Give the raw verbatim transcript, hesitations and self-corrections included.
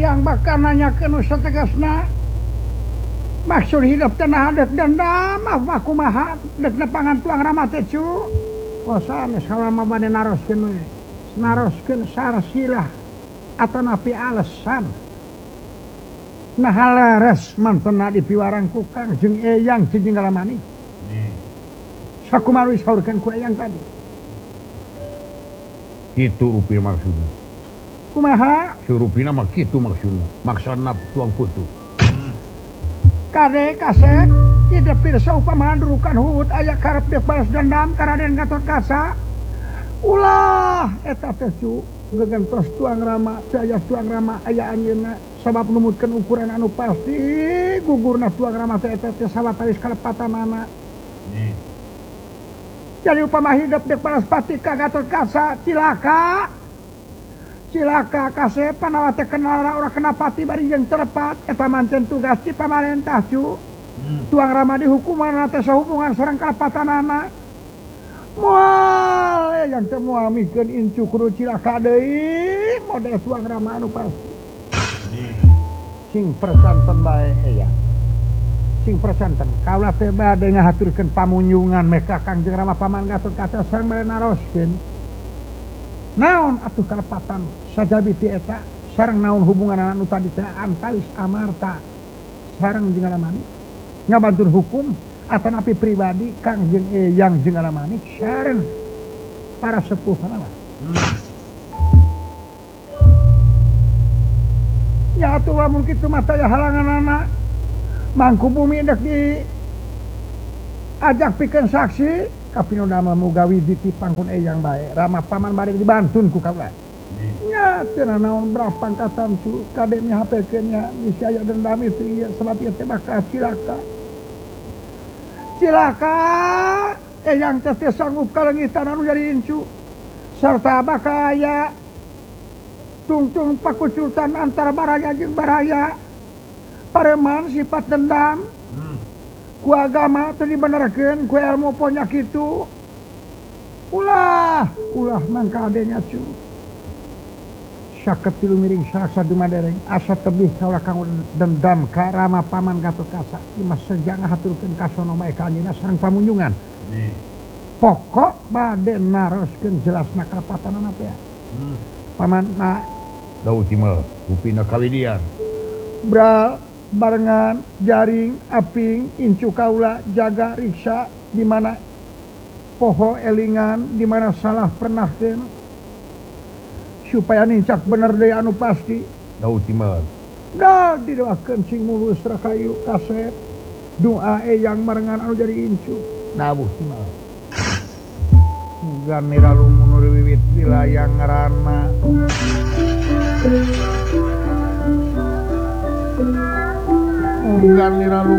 Eyang bakal nanyakeun nu sategasna maksud hidup tenah dek dendam mah kumaha dek nepangan tuang Rama teh cu sanes salama bade naroskeun we naroskeun sarsilah atanapi alasan nah leres mantena dipiwarang ku Kang jeung Eyang jeung Galamani sakumaha disaurkeun ku Eyang tadi kitu rupi maksudna kumaha surupina mah kitu maksudna maksudna tuang putu kade kasep hidup pirsa upamahan durukan huut aya karep dek balas dendam ka Raden Gatotkaca ulah eta teh cu gegentos tuang Rama saya tuang Rama aya anjeunna sabab numutkeun ukuran anu pasti gugurna tuang Rama teh eta teh sawatawis kalepatanana jadi upama hidup dek balas pati ka Gatotkaca cilaka cilaka kasep panawa teh kenal orang kena pati bari jeung terepat eta manten tugas ti pamarentah cu hmm. tuang Rama dihukuman teh sahubungan sareng kalepatanana moal yang teh moal mikeun incu kudu cilaka deui model tuang Rama anu pasti sing persanten bae ya sing persanten kaula teh bade ngahaturkeun pamunjungan meka Kangjeng Rama Paman Gatotkaca sareng bade naroskeun naon atuh kalepatan sajabi ti eta sareng naon hubungan anu tadi teh antawis amarta sareng jeung Galamani ngabantur hukum atanapi pribadi Kang jeung Eyang jeung Galamani sareng para sepuh kana hmm. ya atuh lamun kitu mah taya halanganana mangku bumi dek di ajak pikeun saksi kapino nama mugawi di pangkun Eyang bae Rama Paman bari dibantun ku kaula nya teu naon berapa pangkatan cu kade nya hapekeun nya misi aya dendam itu ieu sabab ieu teh bakal cilaka cilaka Eyang teh teu sanggup kalengitan anu jadi incu sarta bakal aya tungtung pakucutan antara baraya jeung baraya pareman sifat dendam ku agama teu dibenerkeun ku ilmu ponya kitu ulah ulah mangka adenya cu saket tilu miring sarasa dumadereng asa tebih kaula kang dendam ka Rama Paman Gatotkaca imah sejang ngahaturkeun kasono bae ka anjeunna sareng pamunjungan pokok bade naroskeun jelasna kalepatanana teh hmm. Paman na daud timel upina kalidian bral barengan jaring aping incu kaula jaga riksa di mana poho elingan di mana salah pernahkeun supaya nincak bener deui anu pasti daud timel da didoakeun sing mulus rakayu kasep doa Eyang marengan anu jadi incu dawuh timel muga mira lumun wiwit wilayah ngaranna Bukan nira lu